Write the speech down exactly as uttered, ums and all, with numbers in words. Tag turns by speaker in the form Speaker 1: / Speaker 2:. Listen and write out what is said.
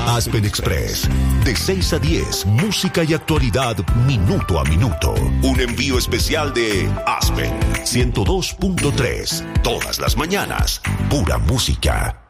Speaker 1: Aspen Express. De seis a diez, música y actualidad minuto a minuto. Un envío especial de Aspen ciento dos punto tres. Todas las mañanas, pura música.